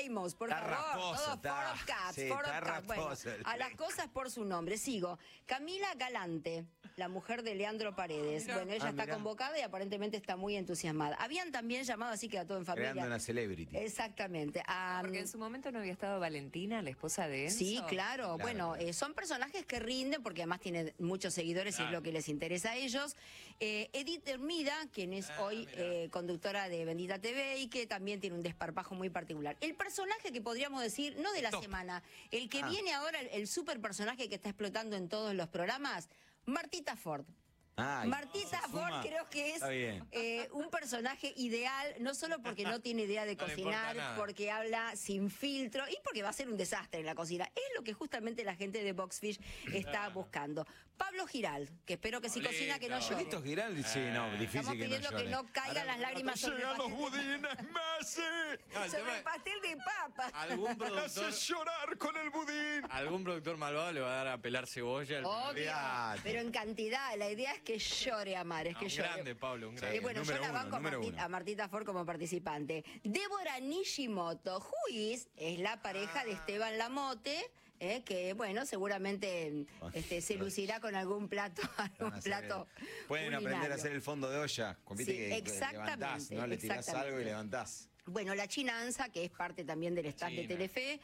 famous, por Está favor. rasposo, Todo está. for of cats, Sí, for of está cats. Bueno, rasposo. a las cosas por su nombre. Sigo. Camila Galante, la mujer de Leandro Paredes. Bueno, ella está mirá. convocada y aparentemente está muy entusiasmada. Habían también llamado, así queda todo en familia. Creando una celebrity. Exactamente. Porque en su momento no había estado Valentina, la esposa de Enzo. Sí, claro. Bueno, son personajes que rinden porque además tienen muchos seguidores y es lo que les interesa a ellos. Edith Hermida, quien es hoy conductora de Bendita TV y que también tiene un desparpajo muy particular. El personaje que podríamos decir, no de la semana, el que viene ahora, el super personaje que está explotando en todos los programas, Martita Ford. Ay, Martita se Ford suma. creo que es Está bien. un personaje ideal, no solo porque no tiene idea de No le cocinar, importa nada. porque habla sin filtro y porque va a ser un desastre en la cocina. Es lo que justamente la gente de Boxfish está buscando. Pablo Giral, que espero que si Pablito. cocina que no llore. Pablito Giral, sí, no, difícil Estamos que no pidiendo que llore. no caigan las lágrimas sobre el Llegan los pastel, budines, Messi. No, el sobre tema el pastel de papa. algún productor, Haces llorar con el budín. algún productor malvado le va a dar a pelar cebolla. Obvio, Olvídate. pero en cantidad. La idea es que llore a mar, es que Un llore. grande, Pablo, un grande. Bueno, yo número la uno, banco número uno. a Martita Ford como participante. Débora Nishimoto, Juiz, es la pareja de Esteban Lamote, que bueno, seguramente se lucirá con algún plato, Pueden aprender culinario. a hacer el fondo de olla. Viste Sí, que exactamente, levantás, ¿no? Le tirás exactamente. algo y levantás. Bueno, la China Anza, que es parte también del staff de China. Telefe.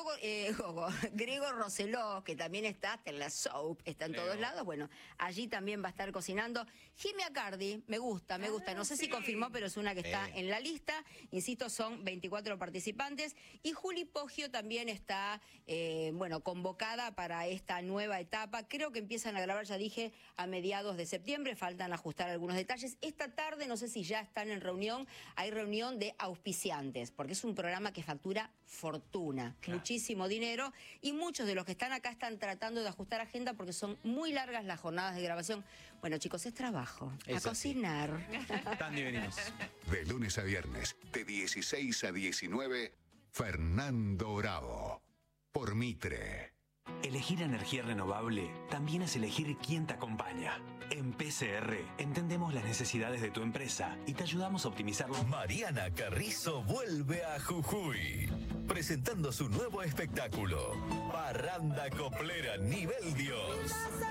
Gregor Roseló, que también está hasta en la soap, está en todos lados. Bueno, allí también va a estar cocinando. Jimmy Acardi, me gusta. No sé si confirmó, pero es una que está en la lista. Insisto, son 24 participantes. Y Juli Poggio también está, convocada para esta nueva etapa. Creo que empiezan a grabar, ya dije, a mediados de septiembre. Faltan ajustar algunos detalles. Esta tarde, no sé si ya están en reunión, hay reunión de auspiciantes, porque es un programa que factura fortuna, muchísimo dinero, y muchos de los que están acá están tratando de ajustar agenda porque son muy largas las jornadas de grabación. Bueno, chicos, es trabajo, Es a así. cocinar. Tan divinos. De lunes a viernes, de 16 a 19, Fernando Bravo. Por Mitre. Elegir energía renovable también es elegir quién te acompaña. En PCR entendemos las necesidades de tu empresa y te ayudamos a optimizarlo. Mariana Carrizo vuelve a Jujuy, presentando su nuevo espectáculo, Parranda Coplera Nivel Dios.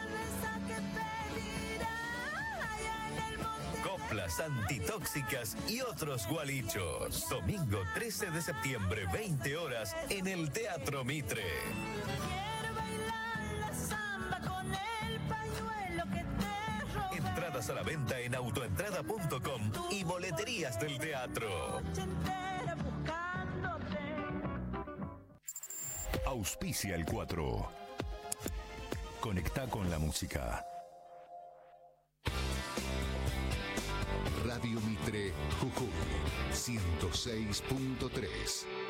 Coplas antitóxicas y otros gualichos. Domingo 13 de septiembre, 20 horas, en el Teatro Mitre. Entradas a la venta en autoentrada.com y boleterías del teatro. Auspicia el 4. Conecta con la música. Radio Mitre, Jujuy, 106.3.